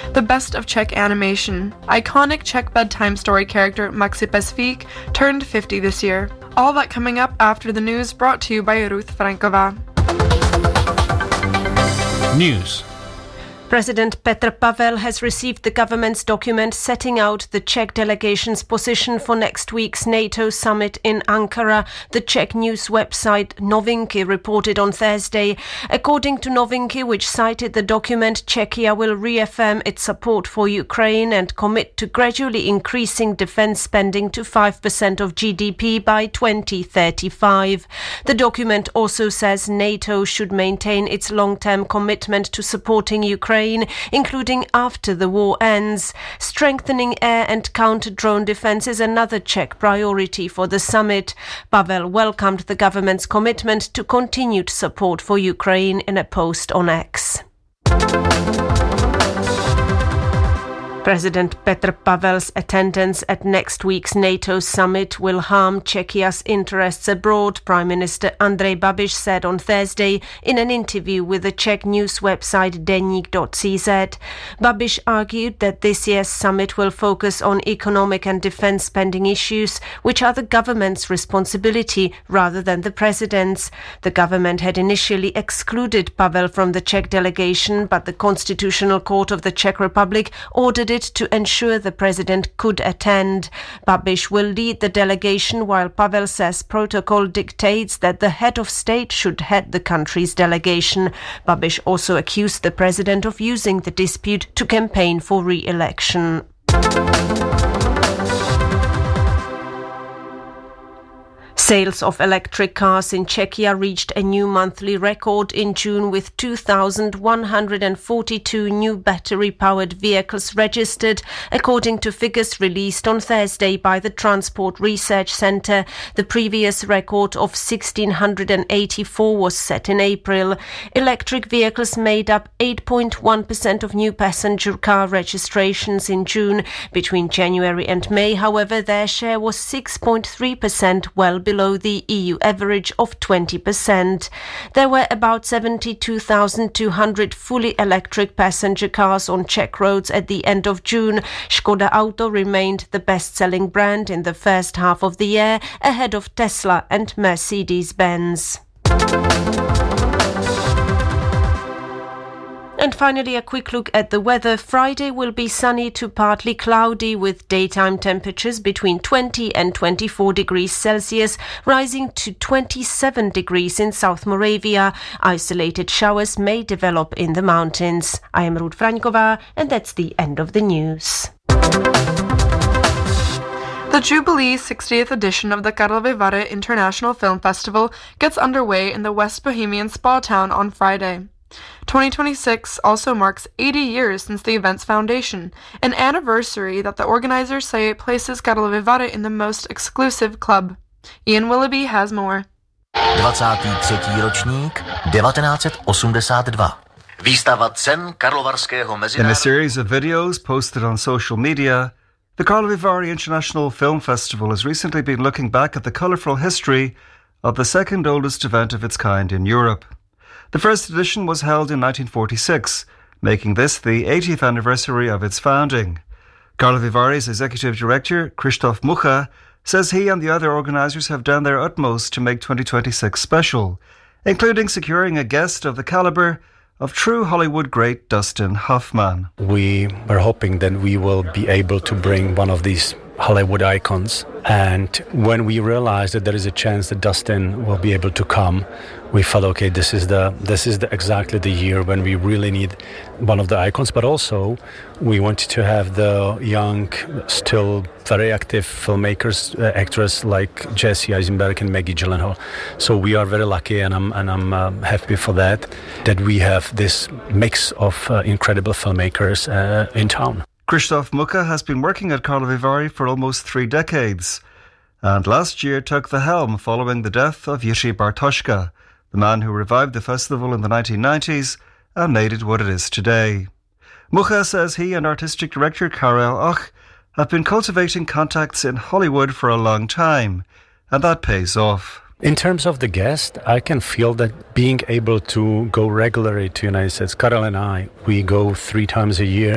the best of Czech animation. Iconic Czech bedtime story character Maxi Pesvík turned 50 this year. All that coming up after the news, brought to you by Ruth Frankova. News. President Petr Pavel has received the government's document setting out the Czech delegation's position for next week's NATO summit in Ankara, the Czech news website Novinky reported on Thursday. According to Novinky, which cited the document, Czechia will reaffirm its support for Ukraine and commit to gradually increasing defence spending to 5% of GDP by 2035. The document also says NATO should maintain its long-term commitment to supporting Ukraine, including after the war ends. Strengthening air and counter-drone defence is another Czech priority for the summit. Pavel welcomed the government's commitment to continued support for Ukraine in a post on X. President Petr Pavel's attendance at next week's NATO summit will harm Czechia's interests abroad, Prime Minister Andrej Babiš said on Thursday in an interview with the Czech news website Deník.cz. Babiš argued that this year's summit will focus on economic and defence spending issues, which are the government's responsibility rather than the president's. The government had initially excluded Pavel from the Czech delegation, but the Constitutional Court of the Czech Republic ordered it to ensure the president could attend. Babiš will lead the delegation, while Pavel says protocol dictates that the head of state should head the country's delegation. Babiš also accused the president of using the dispute to campaign for re-election. Sales of electric cars in Czechia reached a new monthly record in June, with 2,142 new battery-powered vehicles registered, according to figures released on Thursday by the Transport Research Centre. The previous record of 1,684 was set in April. Electric vehicles made up 8.1% of new passenger car registrations in June. Between January and May, however, their share was 6.3%, well below the EU average of 20%. There were about 72,200 fully electric passenger cars on Czech roads at the end of June. Škoda Auto remained the best-selling brand in the first half of the year, ahead of Tesla and Mercedes-Benz. And finally, a quick look at the weather. Friday will be sunny to partly cloudy, with daytime temperatures between 20 and 24 degrees Celsius, rising to 27 degrees in South Moravia. Isolated showers may develop in the mountains. I am Ruth Frankova, and that's the end of the news. The Jubilee 60th edition of the Karlovy Vary International Film Festival gets underway in the West Bohemian spa town on Friday. 2026 also marks 80 years since the event's foundation, an anniversary that the organizers say places Karlovy Vary in the most exclusive club. Ian Willoughby has more. 23. ročník 1982. Výstava cen Karlovarského mezinárodního. In a series of videos posted on social media, the Karlovy Vary International Film Festival has recently been looking back at the colourful history of the second oldest event of its kind in Europe. The first edition was held in 1946, making this the 80th anniversary of its founding. Karlovy Vary's executive director, Krzysztof Mucha, says he and the other organisers have done their utmost to make 2026 special, including securing a guest of the calibre of true Hollywood great Dustin Hoffman. We are hoping that we will be able to bring one of these Hollywood icons. And when we realized that there is a chance that Dustin will be able to come, we felt, okay, this is exactly the year when we really need one of the icons. But also, we wanted to have the young, still very active filmmakers, actors like Jesse Eisenberg and Maggie Gyllenhaal. So we are very lucky, and I'm happy for that we have this mix of incredible filmmakers in town. Krzysztof Mucha has been working at Karlovy Vary for almost 3 decades, and last year took the helm following the death of Jiří Bartoška, the man who revived the festival in the 1990s and made it what it is today. Mucha says he and artistic director Karel Och have been cultivating contacts in Hollywood for a long time, and that pays off. In terms of the guest, I can feel that being able to go regularly to United States, Karel and I, we go 3 times a year.